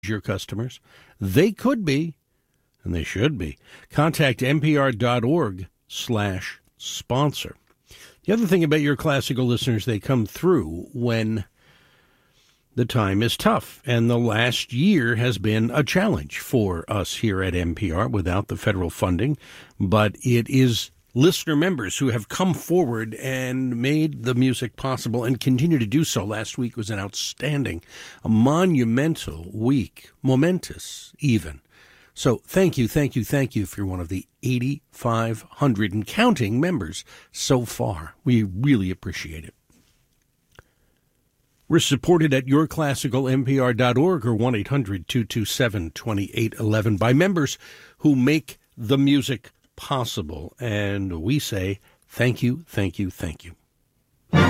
your customers. They could be, and they should be. Contact npr.org/sponsor. The other thing about your classical listeners, they come through when the time is tough, and the last year has been a challenge for us here at NPR without the federal funding, but it is listener members who have come forward and made the music possible and continue to do so. Last week was an outstanding, a monumental week, momentous even. So thank you if you're one of the 8,500 and counting members so far. We really appreciate it. We're supported at yourclassicalnpr.org or 1-800-227-2811 by members who make the music possible. And we say thank you.